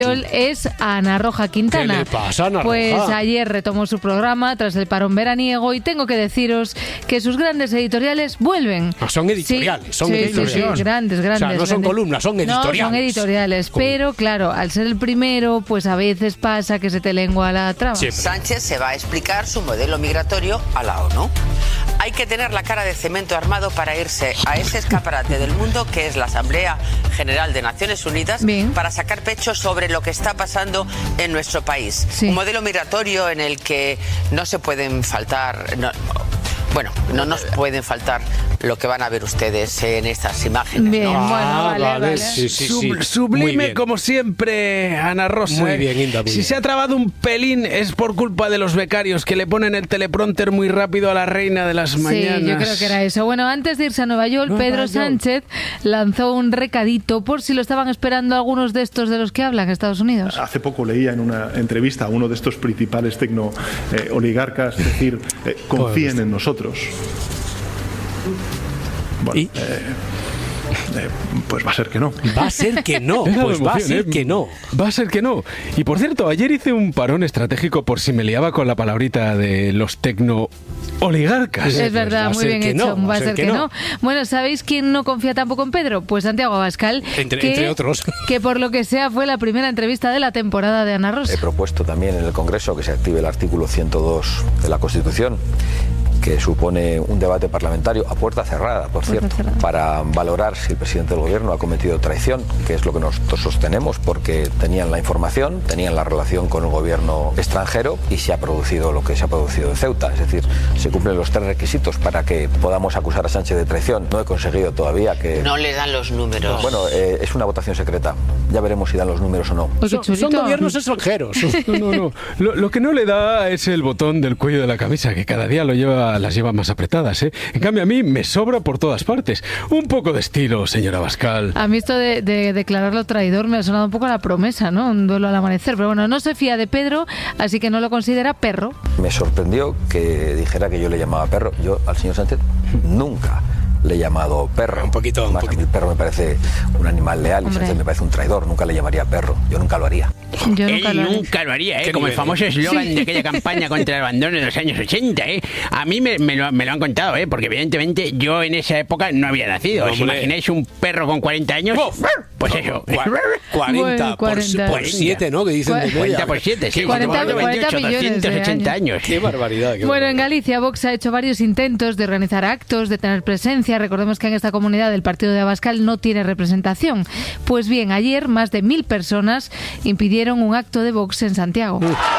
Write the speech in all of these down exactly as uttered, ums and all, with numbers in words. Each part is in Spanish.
es Ana Roja Quintana. ¿Qué le pasa, Ana Roja? Pues ayer retomó su programa tras el parón veraniego y tengo que deciros que sus grandes editoriales vuelven. Ah, son editoriales, sí, son sí, editoriales. Sí, sí, grandes, grandes. O sea, no son grandes. columnas, son editoriales. No, son editoriales, pero claro, al ser el primero, pues a veces pasa que se te lengua la trama. Sí. Sánchez se va a explicar su modelo migratorio a la ONU. Hay que tener la cara de cemento armado para irse a ese escaparate del mundo que es la Asamblea General de Naciones Unidas. Bien. Para sacar pecho sobre lo que está pasando en nuestro país. Sí. Un modelo migratorio en el que no se pueden faltar... No, bueno, no nos pueden faltar lo que van a ver ustedes en estas imágenes. Bien, ¿no? bueno, Ah, vale, vale, vale. sí, sí, Sub- sí. Muy Sublime bien. como siempre, Ana Rosa. Muy ¿eh? bien, Inda, muy Si bien. se ha trabado un pelín es por culpa de los becarios que le ponen el teleprompter muy rápido a la reina de las mañanas. Sí, yo creo que era eso. Bueno, antes de irse a Nueva York, Nueva Pedro York. Sánchez lanzó un recadito por si lo estaban esperando algunos de estos de los que hablan en Estados Unidos. Hace poco leía en una entrevista a uno de estos principales tecno eh, oligarcas decir, eh, confíen en nosotros. Bueno, ¿Y? eh, eh, pues va a ser que no. Va a ser que no, Me ha dado pues va a emoción, ser ¿eh? que no. Va a ser que no. Y por cierto, ayer hice un parón estratégico por si me liaba con la palabrita de los tecno oligarcas. Es verdad, va a muy ser bien que hecho. no, va a ser que, no. no. Bueno, ¿sabéis quién no confía tampoco en Pedro? Pues Santiago Abascal. Entre- que, entre otros. Que por lo que sea fue la primera entrevista de la temporada de Ana Rosa. He propuesto también en el Congreso que se active el artículo ciento dos de la Constitución, que supone un debate parlamentario a puerta cerrada, por Puerta cierto, cerrada. para valorar si el presidente del gobierno ha cometido traición, que es lo que nosotros sostenemos, porque tenían la información, tenían la relación con el gobierno extranjero y se ha producido lo que se ha producido en Ceuta. Es decir, se cumplen los tres requisitos para que podamos acusar a Sánchez de traición. No he conseguido todavía que... No le dan los números. Bueno, eh, es una votación secreta. Ya veremos si dan los números o no. Uy, qué Son, son chulito. gobiernos extranjeros. No, no, no. Lo, lo que no le da es el botón del cuello de la camisa, que cada día lo lleva, las lleva más apretadas, ¿eh? En cambio, a mí me sobra por todas partes. Un poco de estilo, señora Abascal. A mí esto de, de declararlo traidor me ha sonado un poco a la promesa, ¿no? Un duelo al amanecer. Pero bueno, no se fía de Pedro, así que no lo considera perro. Me sorprendió que dijera que yo le llamaba perro. Yo al señor Sánchez nunca le he llamado perro. Un poquito, un Más, poquito. a mí el perro me parece un animal leal y Hombre. Sánchez me parece un traidor. Nunca le llamaría perro. Yo nunca lo haría. Yo nunca Él lo haré. nunca lo haría, ¿eh? ¿Qué Como el nivel? famoso eslogan Sí. de aquella campaña contra el abandono de los años ochenta, ¿eh? A mí me, me, lo, me lo han contado, ¿eh? Porque evidentemente yo en esa época no había nacido. ¿Os Hombre. imagináis un perro con cuarenta años? ¡Uf! Pues eso. Cua- cuarenta Bueno, por, cuarenta. por siete, ¿no? Que dicen de media. cuarenta por siete, sí. cuarenta, Estamos hablando de cuarenta veintiocho, millones de doscientos ochenta años. Qué barbaridad. qué Bueno, en barbaridad. Galicia Vox ha hecho varios intentos de organizar actos, de tener presencia. Recordemos que en esta comunidad el partido de Abascal no tiene representación. Pues bien, ayer más de mil personas impidieron un acto de Vox en Santiago.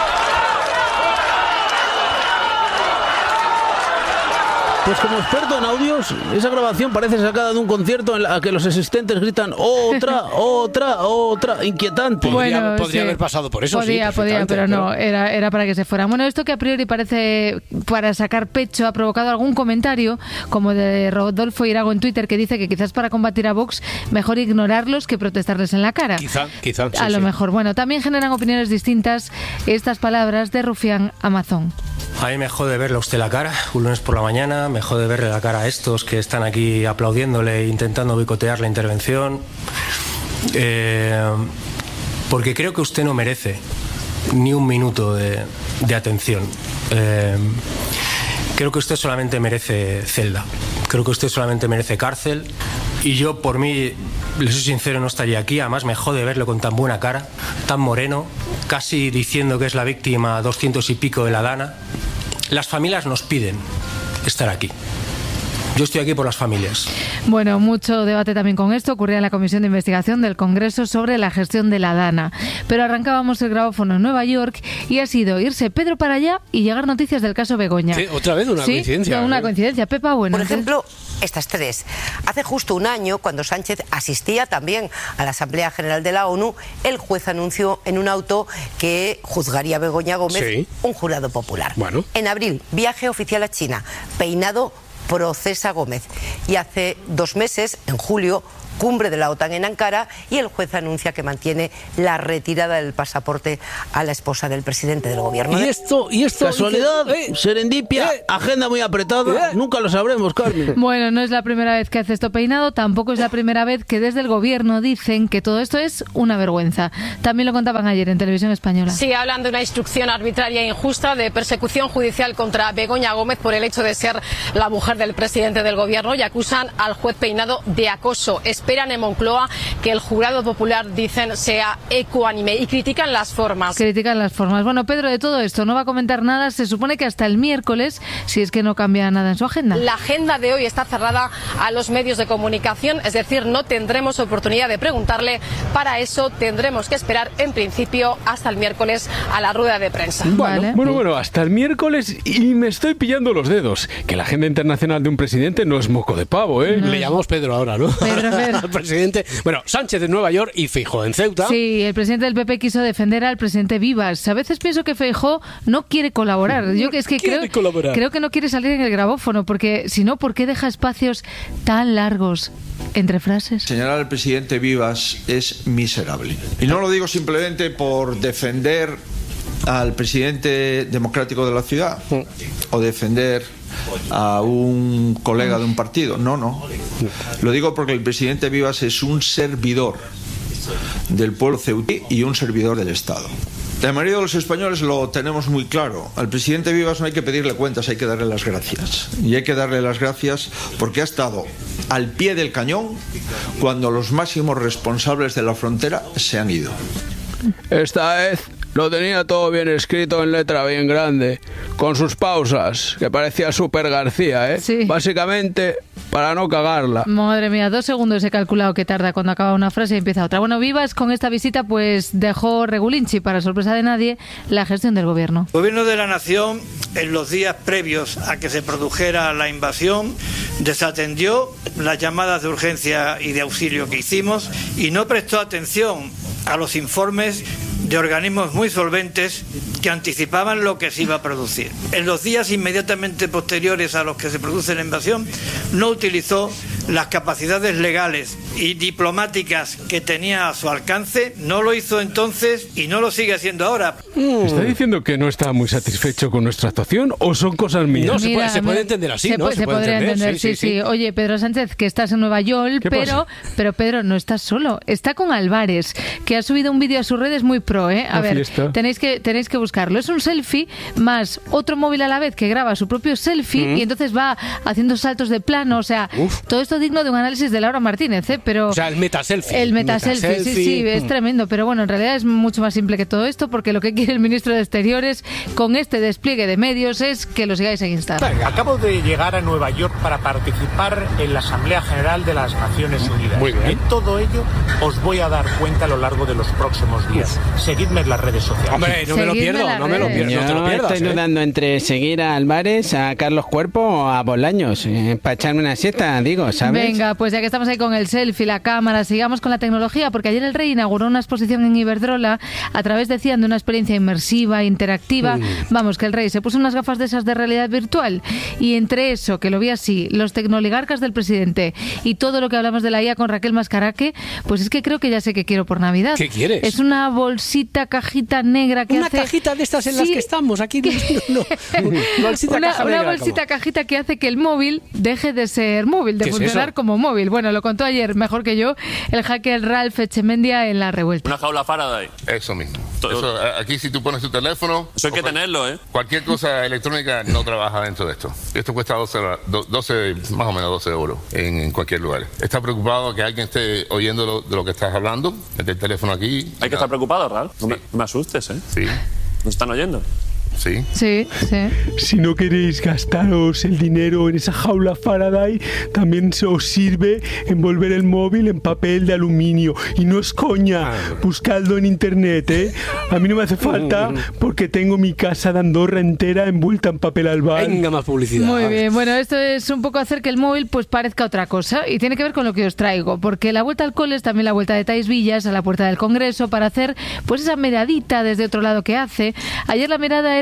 Pues como experto en audios, esa grabación parece sacada de un concierto en la que los asistentes gritan otra, otra, otra, inquietante. Podría, Bueno, podría sí. haber pasado por eso, Podía, sí, podía, perfectamente, pero no, era, era para que se fueran. Bueno, esto que a priori parece para sacar pecho ha provocado algún comentario, como de Rodolfo Irago en Twitter, que dice que quizás para combatir a Vox mejor ignorarlos que protestarles en la cara. Quizá, quizá. sí, a lo sí. mejor. Bueno, también generan opiniones distintas estas palabras de Rufián Amazon. A mí me jode verle a usted la cara, un lunes por la mañana, me jode verle la cara a estos que están aquí aplaudiéndole e intentando boicotear la intervención, eh, porque creo que usted no merece ni un minuto de, de atención. Eh, creo que usted solamente merece celda, creo que usted solamente merece cárcel y yo por mí, le soy sincero, no estaría aquí. Además me jode verlo con tan buena cara, tan moreno, casi diciendo que es la víctima doscientos y pico de la Dana. Las familias nos piden estar aquí. Yo estoy aquí por las familias. Bueno, mucho debate también con esto ocurría en la Comisión de Investigación del Congreso sobre la gestión de la Dana. Pero arrancábamos el grabófono en Nueva York y ha sido irse Pedro para allá y llegar noticias del caso Begoña. ¿Qué? ¿Otra vez una ¿Sí? coincidencia? No, una ¿eh? coincidencia. Pepa, bueno. Por entonces- ejemplo, estas tres. Hace justo un año, cuando Sánchez asistía también a la Asamblea General de la ONU, el juez anunció en un auto que juzgaría a Begoña Gómez Sí. un jurado popular. Bueno. En abril, viaje oficial a China, peinado Procesa Gómez. Y hace dos meses, en julio, cumbre de la OTAN en Ankara, y el juez anuncia que mantiene la retirada del pasaporte a la esposa del presidente del gobierno. ¿Y esto? ¿Y esto? ¿Casualidad? Eh, ¿Serendipia? eh, ¿Agenda muy apretada? Eh. Nunca lo sabremos, Carmen. Bueno, no es la primera vez que hace esto peinado, tampoco es la primera vez que desde el gobierno dicen que todo esto es una vergüenza. También lo contaban ayer en Televisión Española. Sí, hablan de una instrucción arbitraria e injusta de persecución judicial contra Begoña Gómez por el hecho de ser la mujer del presidente del gobierno y acusan al juez Peinado de acoso. Esperan en Moncloa que el jurado popular, dicen, sea ecuánime y critican las formas. Critican las formas. Bueno, Pedro, de todo esto no va a comentar nada. Se supone que hasta el miércoles, si es que no cambia nada en su agenda. La agenda de hoy está cerrada a los medios de comunicación, es decir, no tendremos oportunidad de preguntarle. Para eso tendremos que esperar en principio hasta el miércoles a la rueda de prensa. Bueno, vale. bueno, bueno, hasta el miércoles y me estoy pillando los dedos. Que la agenda internacional de un presidente no es moco de pavo, ¿eh? No. Le llamamos Pedro ahora, ¿no? Pedro, Pedro. Al presidente. Bueno, Sánchez en Nueva York y Feijóo en Ceuta. Sí, el presidente del P P quiso defender al presidente Vivas. A veces pienso que Feijóo no quiere colaborar. Yo es que creo, creo que no quiere salir en el grabófono, porque si no, ¿por qué deja espacios tan largos entre frases? Señalar al presidente Vivas es miserable. Y no lo digo simplemente por defender al presidente democrático de la ciudad o defender a un colega de un partido. No, no. Lo digo porque el presidente Vivas es un servidor del pueblo ceutí y un servidor del Estado. La mayoría de los españoles lo tenemos muy claro. Al presidente Vivas no hay que pedirle cuentas, hay que darle las gracias. Y hay que darle las gracias porque ha estado al pie del cañón cuando los máximos responsables de la frontera se han ido. Esta vez lo tenía todo bien escrito en letra bien grande, con sus pausas, que parecía Super García, ¿eh? Sí. Básicamente, para no cagarla. Madre mía, dos segundos he calculado que tarda cuando acaba una frase y empieza otra. Bueno, Vivas con esta visita pues dejó regulinchi, para sorpresa de nadie, la gestión del gobierno. El gobierno de la nación, en los días previos a que se produjera la invasión, desatendió las llamadas de urgencia y de auxilio que hicimos y no prestó atención a los informes de organismos muy solventes que anticipaban lo que se iba a producir. En los días inmediatamente posteriores a los que se produce la invasión, no utilizó las capacidades legales y diplomáticas que tenía a su alcance, no lo hizo entonces y no lo sigue haciendo ahora. ¿Está diciendo que no está muy satisfecho con nuestra actuación o son cosas mías? No, se, puede, se puede entender así, se ¿no? Puede, se, se puede podría entender, entender sí, sí, sí, sí. Oye, Pedro Sánchez, que estás en Nueva York, pero, pero Pedro, no estás solo. Está con Álvarez, que ha subido un vídeo a sus redes muy pro, ¿eh? A La ver, fiesta. tenéis que, tenéis que buscarlo. Es un selfie más otro móvil a la vez que graba su propio selfie mm. y entonces va haciendo saltos de plano. O sea, Uf. todo esto digno de un análisis de Laura Martínez, ¿eh? Pero o sea, el metaselfie. El metaselfie, meta sí, sí, es mm. tremendo. Pero bueno, en realidad es mucho más simple que todo esto, porque lo que quiere el ministro de Exteriores con este despliegue de medios es que lo sigáis en Instagram. Acabo de llegar a Nueva York para participar en la Asamblea General de las Naciones Unidas. Muy bien. En todo ello os voy a dar cuenta a lo largo de los próximos días. Uf. Seguidme en las redes sociales. Hombre, no me lo pierdo, no me lo pierdo, Yo no te lo pierdas. estoy ¿eh? dudando entre seguir a Álvarez, a Carlos Cuerpo o a Bolaños, eh, para echarme una siesta, digo, ¿sabes? Venga, pues ya que estamos ahí con el selfie, la cámara, sigamos con la tecnología, porque ayer el Rey inauguró una exposición en Iberdrola a través, decían, de una experiencia inmersiva, interactiva. Mm. Vamos, que el Rey se puso unas gafas de esas de realidad virtual y entre eso, que lo vi así, los tecnoligarcas del presidente y todo lo que hablamos de la I A con Raquel Mascaraque, pues es que creo que ya sé qué quiero por Navidad. ¿Qué quieres? Es una bolsita, cajita negra que una hace... Una cajita de estas en sí. las que estamos aquí. No, no. bolsita, una, caja negra, una bolsita, ¿cómo? Cajita que hace que el móvil deje de ser móvil, de funcionar como móvil. Bueno, lo contó ayer, mejor que yo, el hacker Ralph Echemendia en La Revuelta. Una jaula Faraday. Eso mismo. Eso, aquí si tú pones tu teléfono... Eso hay que tenerlo, ¿eh? Cualquier cosa electrónica no trabaja dentro de esto. Esto cuesta doce, doce más o menos doce euros en, en cualquier lugar. ¿Estás preocupado que alguien esté oyendo lo, de lo que estás hablando? Mete el teléfono aquí. Hay que estar preocupado, Ralph. No, sí. me, no me asustes, ¿eh? Sí. ¿Nos están oyendo? Sí. Sí, sí. Si no queréis gastaros el dinero en esa jaula Faraday, también se os sirve envolver el móvil en papel de aluminio. Y no es coña, buscadlo en internet, ¿eh? A mí no me hace falta porque tengo mi casa de Andorra entera envuelta en papel albal. Venga, más publicidad. Muy bien, bueno, esto es un poco hacer que el móvil pues parezca otra cosa y tiene que ver con lo que os traigo, porque la vuelta al cole es también la vuelta de Thais Villas a la puerta del Congreso para hacer pues esa miradita desde otro lado que hace. Ayer la mirada era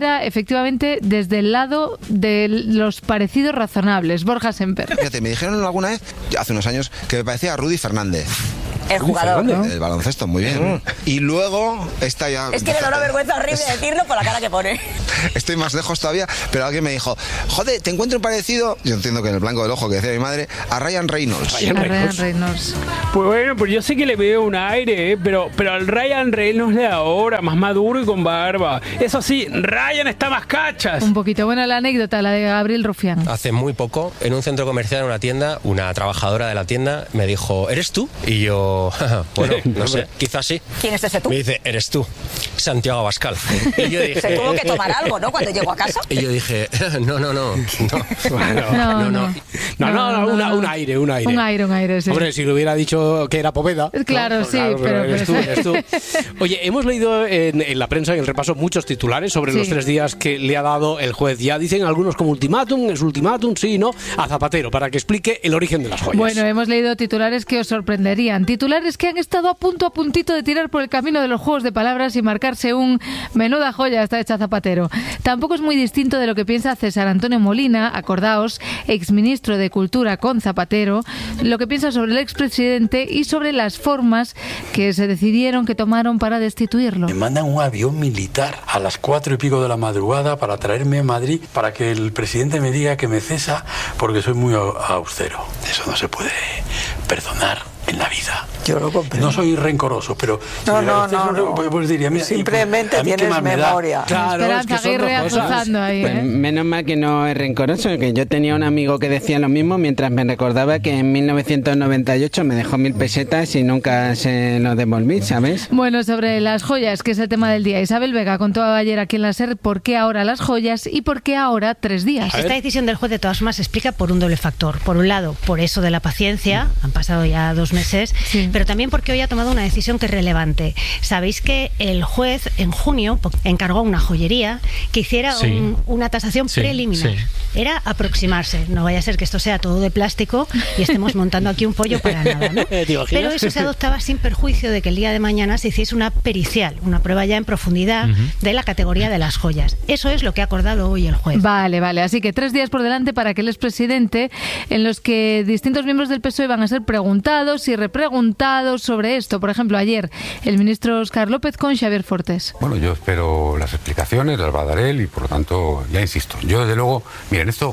queda efectivamente desde el lado de los parecidos razonables. Borja Semper. Fíjate, me dijeron alguna vez, hace unos años, que me parecía a Rudy Fernández. El jugador, ¿no? El baloncesto, muy bien. Y luego está ya... Es que me da una vergüenza horrible decirlo por la cara que pone. Estoy más lejos todavía, pero alguien me dijo, joder, te encuentro un parecido, yo entiendo que en el blanco del ojo que decía mi madre, a Ryan Reynolds. Ryan Reynolds. Ryan Reynolds. Pues bueno, pues yo sé que le veo un aire, ¿eh? pero, pero al Ryan Reynolds de ahora, más maduro y con barba. Eso sí, Ryan está más cachas. Un poquito. Buena la anécdota, la de Gabriel Rufián. Hace muy poco, en un centro comercial, en una tienda, una trabajadora de la tienda me dijo, ¿eres tú? Y yo, bueno, no sé, quizás sí. ¿Quién es ese tú? Me dice, ¿eres tú? Santiago Abascal. Y yo dije... Se tuvo que tomar algo, ¿no? Cuando llegó a casa. Y yo dije, no, no, no. No, bueno, no, no. No, no, no, no, no, una, un aire, un aire. Un aire, un aire, sí. Hombre, si le hubiera dicho que era Poveda. Claro, ¿no? sí, claro, pero... eres pero... tú, eres tú. Oye, hemos leído en, en la prensa, en el repaso, muchos titulares sobre sí. los tres días que le ha dado el juez. Ya dicen algunos como ultimátum, es ultimátum, sí, no, a Zapatero, para que explique el origen de las joyas. Bueno, hemos leído titulares que os sorprenderían. Titulares que han estado a punto, a puntito de tirar por el camino de los juegos de palabras y marcarse un menuda joya está hecha Zapatero. Tampoco es muy distinto de lo que piensa César Antonio Molina, acordaos, exministro de Cultura con Zapatero, lo que piensa sobre el expresidente y sobre las formas que se decidieron, que tomaron para destituirlo. Me mandan un avión militar a las cuatro y pico de la madrugada para traerme a Madrid para que el presidente me diga que me cesa porque soy muy austero. Eso no se puede perdonar en la vida. Yo lo comprendo. No soy rencoroso, pero... No, si no, no, no. Pues, pues diría, mira, simplemente tienes memoria. Claro, Esperanza es que Aguirre azuzando ahí, ¿eh? Pues menos mal que no es rencoroso, que yo tenía un amigo que decía lo mismo mientras me recordaba que en mil novecientos noventa y ocho me dejó mil pesetas y nunca se lo devolví, ¿sabes? Bueno, sobre las joyas, que es el tema del día. Isabel Vega contó ayer aquí en la SER por qué ahora las joyas y por qué ahora tres días. Esta decisión del juez de todas formas se explica por un doble factor. Por un lado, por eso de la paciencia, han pasado ya dos meses, sí. pero también porque hoy ha tomado una decisión que es relevante. Sabéis que el juez en junio encargó a una joyería que hiciera sí. un, una tasación sí, preliminar. Sí. Era aproximarse. No vaya a ser que esto sea todo de plástico y estemos montando aquí un pollo para nada, ¿no? Pero eso se adoptaba sin perjuicio de que el día de mañana se hiciese una pericial, una prueba ya en profundidad uh-huh. de la categoría de las joyas. Eso es lo que ha acordado hoy el juez. Vale, vale. Así que tres días por delante para que el expresidente, en los que distintos miembros del P S O E van a ser preguntados y repreguntados sobre esto. Por ejemplo, ayer el ministro Óscar López con Xavier Fortes. Bueno, yo espero las explicaciones, las va a dar él y por lo tanto, ya insisto, yo desde luego, miren, esto...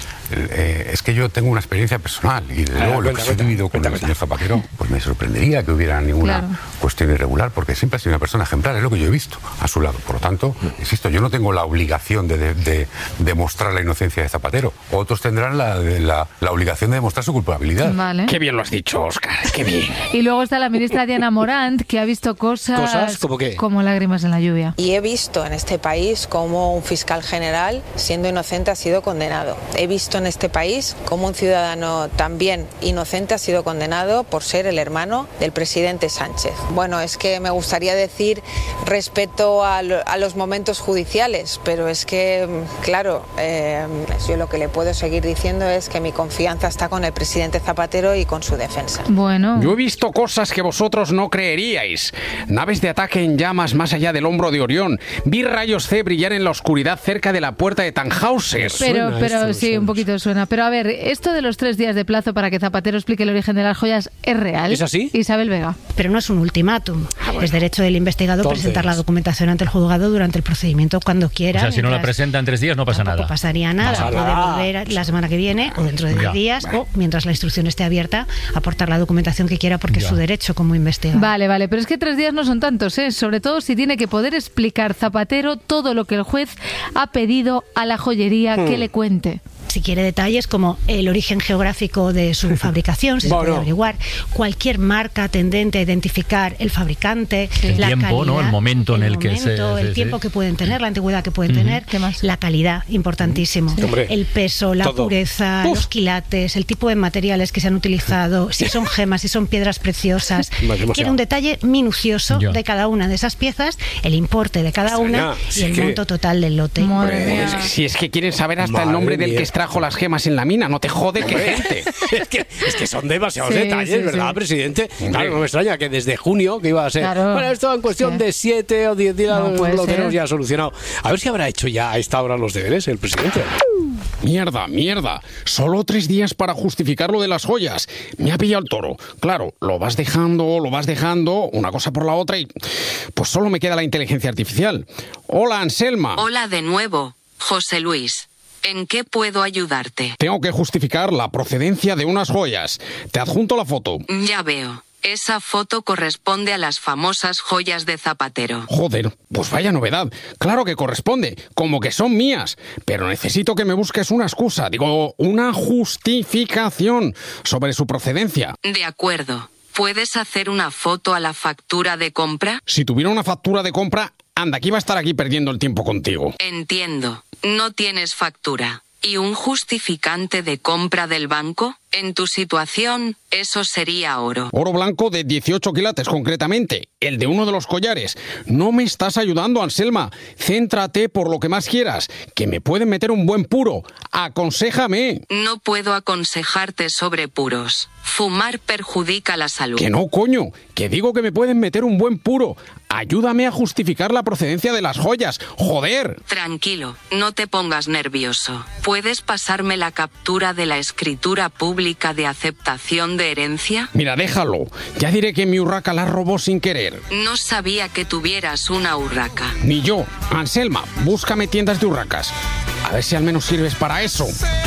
Eh, es que yo tengo una experiencia personal y desde luego lo que he vivido con el señor Zapatero, pues me sorprendería que hubiera ninguna claro. cuestión irregular, porque siempre ha sido una persona ejemplar, es lo que yo he visto a su lado. Por lo tanto, insisto, yo no tengo la obligación de, de, de demostrar la inocencia de Zapatero. Otros tendrán la, de, la, la obligación de demostrar su culpabilidad. Vale. Qué bien lo has dicho, Óscar, qué bien. Y luego está la ministra Diana Morant, que ha visto cosas, ¿Cosas? ¿Cómo qué? como lágrimas en la lluvia. Y he visto en este país cómo un fiscal general, siendo inocente, ha sido condenado. He visto en este país como un ciudadano también inocente ha sido condenado por ser el hermano del presidente Sánchez. Bueno, es que me gustaría decir respeto a, lo, a los momentos judiciales, pero es que, claro, eh, yo lo que le puedo seguir diciendo es que mi confianza está con el presidente Zapatero y con su defensa. Bueno. Yo he visto cosas que vosotros no creeríais. Naves de ataque en llamas más allá del hombro de Orión. Vi rayos C brillar en la oscuridad cerca de la puerta de Tannhauser. Pero, pero sí, suena. un poquito suena. Pero a ver, esto de los tres días de plazo para que Zapatero explique el origen de las joyas es real. ¿Es así? Isabel Vega. Pero no es un ultimátum. Ah, bueno. Es derecho del investigado Entonces... presentar la documentación ante el juzgado durante el procedimiento cuando quiera. O sea, si no la presenta en tres días no pasa nada. No pasaría nada. Puede volver la semana que viene o dentro de diez días o mientras la instrucción esté abierta aportar la documentación que quiera porque ya. es su derecho como investigador. Vale, vale. Pero es que tres días no son tantos, ¿eh? Sobre todo si tiene que poder explicar Zapatero todo lo que el juez ha pedido a la joyería hmm. que le cuente. Si quiere detalles como el origen geográfico de su fabricación, si bueno. se puede averiguar, cualquier marca tendente a identificar el fabricante, el la tiempo, calidad, ¿no? El momento en el momento, que se... el sí, tiempo sí. que pueden tener, la antigüedad que pueden Uh-huh. tener, ¿Qué más? La calidad, importantísimo. Sí. El peso, la Todo. pureza, Uf. los quilates, el tipo de materiales que se han utilizado, si son gemas, si son piedras preciosas. Quiere un detalle minucioso Yo. de cada una de esas piezas, el importe de cada una y el que... monto total del lote. Madre mía. Si es que quieren saber hasta Madre el nombre del mía. que extrajo trajo las gemas en la mina, no te jode que gente. es, que, es que son demasiados Sí, detalles, sí, ¿verdad, sí. presidente? Claro, no me extraña que desde junio, que iba a ser... Claro. Bueno, esto en cuestión Sí. de siete o diez días No puede lo ser. tenemos ya solucionado. A ver si habrá hecho ya a esta hora los deberes el presidente. Mierda, mierda. Solo tres días para justificar lo de las joyas. Me ha pillado el toro. Claro, lo vas dejando, lo vas dejando, una cosa por la otra y... Pues solo me queda la inteligencia artificial. Hola, Anselma. Hola de nuevo, José Luis. ¿En qué puedo ayudarte? Tengo que justificar la procedencia de unas joyas. Te adjunto la foto. Ya veo. Esa foto corresponde a las famosas joyas de Zapatero. Joder, pues vaya novedad. Claro que corresponde, como que son mías. Pero necesito que me busques una excusa, digo, una justificación sobre su procedencia. De acuerdo. ¿Puedes hacer una foto a la factura de compra? Si tuviera una factura de compra, anda, que iba a estar aquí perdiendo el tiempo contigo. Entiendo. No tienes factura. ¿Y un justificante de compra del banco? En tu situación, eso sería oro. Oro blanco de dieciocho quilates, concretamente. El de uno de los collares. No me estás ayudando, Anselma. Céntrate por lo que más quieras. Que me pueden meter un buen puro. Aconséjame. No puedo aconsejarte sobre puros. Fumar perjudica la salud. Que no, coño. Que digo que me pueden meter un buen puro. Ayúdame a justificar la procedencia de las joyas. ¡Joder! Tranquilo, no te pongas nervioso. ¿Puedes pasarme la captura de la escritura pública de aceptación de herencia? Mira, déjalo. Ya diré que mi urraca la robó sin querer. No sabía que tuvieras una urraca. Ni yo. Anselma, búscame tiendas de urracas. A ver si al menos sirves para eso.